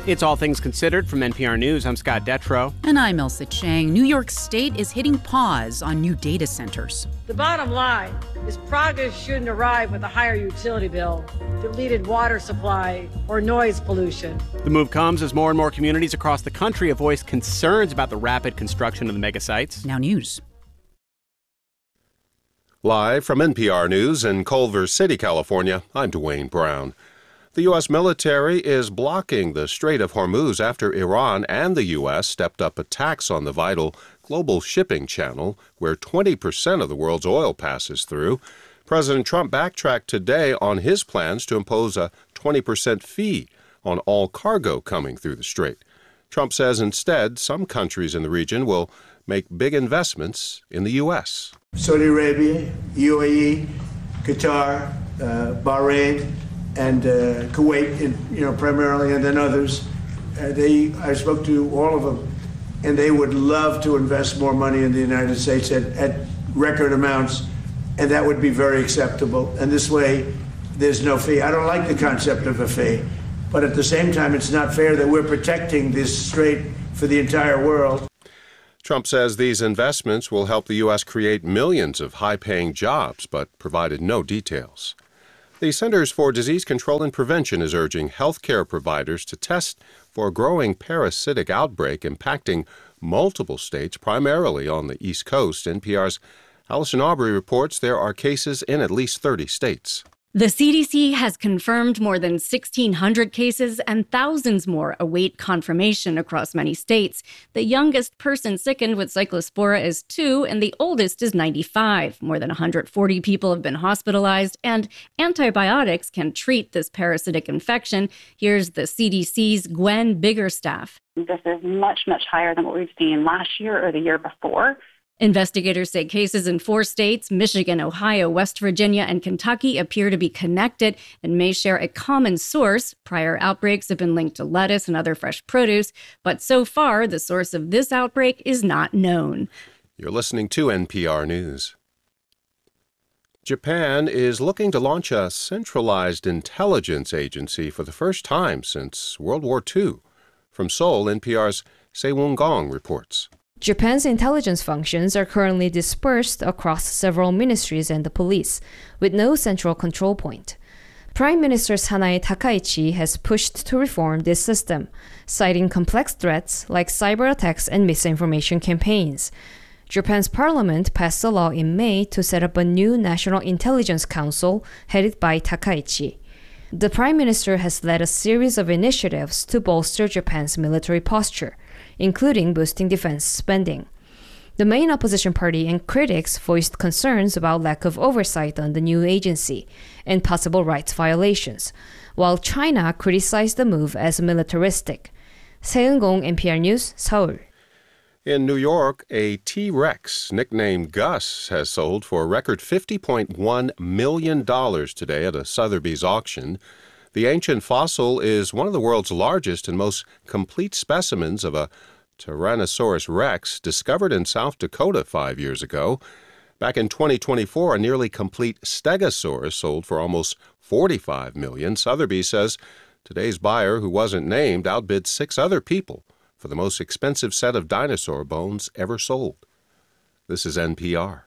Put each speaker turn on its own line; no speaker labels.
It's All Things Considered from NPR News. I'm Scott Detrow.
And I'm Elsa Chang. New York State is hitting pause on new data centers.
The bottom line is progress shouldn't arrive with a higher utility bill, depleted water supply, or noise pollution.
The move comes as more and more communities across the country have voiced concerns about the rapid construction of the megasites.
Now news.
Live from NPR News in Culver City, California, I'm Dwayne Brown. The U.S. military is blocking the Strait of Hormuz after Iran and the U.S. stepped up attacks on the vital global shipping channel where 20% of the world's oil passes through. President Trump backtracked today on his plans to impose a 20% fee on all cargo coming through the strait. Trump says instead some countries in the region will make big investments in the U.S.
Saudi Arabia, UAE, Qatar, Bahrain, and Kuwait, primarily, and then others. I spoke to all of them, and they would love to invest more money in the United States at record amounts, and that would be very acceptable. And this way, there's no fee. I don't like the concept of a fee, but at the same time, it's not fair that we're protecting this strait for the entire world.
Trump says these investments will help the U.S. create millions of high-paying jobs, but provided no details. The Centers for Disease Control and Prevention is urging healthcare providers to test for a growing parasitic outbreak impacting multiple states, primarily on the East Coast. NPR's Allison Aubrey reports there are cases in at least 30 states.
The CDC has confirmed more than 1,600 cases and thousands more await confirmation across many states. The youngest person sickened with Cyclospora is 2, and the oldest is 95. More than 140 people have been hospitalized, and antibiotics can treat this parasitic infection. Here's the CDC's Gwen Biggerstaff.
This is much, much higher than what we've seen last year or the year before.
Investigators say cases in 4 states, Michigan, Ohio, West Virginia, and Kentucky, appear to be connected and may share a common source. Prior outbreaks have been linked to lettuce and other fresh produce, but so far, the source of this outbreak is not known.
You're listening to NPR News. Japan is looking to launch a centralized intelligence agency for the first time since World War II. From Seoul, NPR's Se-Woon Gong reports.
Japan's intelligence functions are currently dispersed across several ministries and the police, with no central control point. Prime Minister Sanae Takaichi has pushed to reform this system, citing complex threats like cyber attacks and misinformation campaigns. Japan's parliament passed a law in May to set up a new National Intelligence Council headed by Takaichi. The Prime Minister has led a series of initiatives to bolster Japan's military posture, including boosting defense spending. The main opposition party and critics voiced concerns about lack of oversight on the new agency and possible rights violations, while China criticized the move as militaristic. Se-Woon Gong, NPR News, Seoul.
In New York, a T-Rex nicknamed Gus has sold for a record $50.1 million today at a Sotheby's auction. The ancient fossil is one of the world's largest and most complete specimens of a Tyrannosaurus rex discovered in South Dakota 5 years ago. Back in 2024, a nearly complete Stegosaurus sold for almost $45 million. Sotheby's says today's buyer, who wasn't named, outbid 6 other people for the most expensive set of dinosaur bones ever sold. This is NPR.